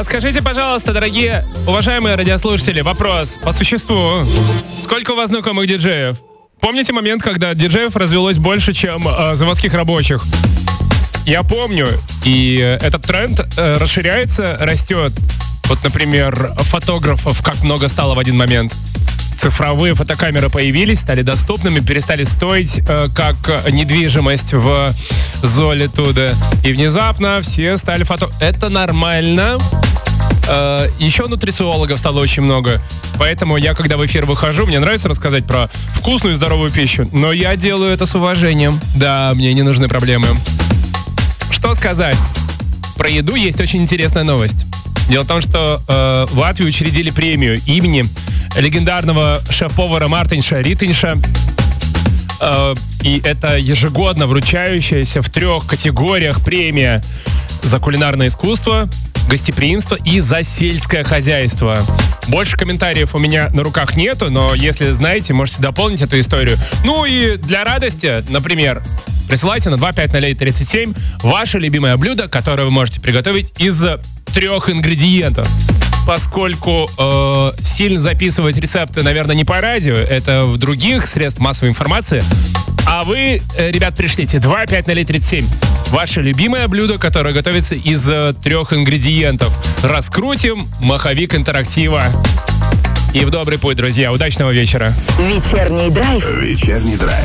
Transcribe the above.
Скажите, пожалуйста, дорогие, уважаемые радиослушатели, вопрос по существу. Сколько у вас знакомых диджеев? Помните момент, когда диджеев развелось больше, чем заводских рабочих? Я помню, и этот тренд расширяется, растет. Вот, например, фотографов как много стало в один момент. Цифровые фотокамеры появились, стали доступными, перестали стоить как недвижимость в Золитуде. И внезапно все стали Это нормально. Еще нутрициологов стало очень много. Поэтому я, когда в эфир выхожу, мне нравится рассказать про вкусную и здоровую пищу. Но я делаю это с уважением. Да, мне не нужны проблемы. Что сказать? Про еду есть очень интересная новость. Дело в том, что в Латвии учредили премию имени легендарного шеф-повара Мартинша Ритинша. И это ежегодно вручающаяся в 3 категориях премия за кулинарное искусство, гостеприимство и за сельское хозяйство. Больше комментариев у меня на руках нету, но если знаете, можете дополнить эту историю. Ну и для радости, например, присылайте на 25037 ваше любимое блюдо, которое вы можете приготовить из 3 ингредиентов. Поскольку сильно записывать рецепты, наверное, не по радио, это в других средствах массовой информации. А вы, ребят, пришлите 25037 ваше любимое блюдо, которое готовится из 3 ингредиентов. Раскрутим маховик интерактива. И в добрый путь, друзья. Удачного вечера. Вечерний драйв. Вечерний драйв.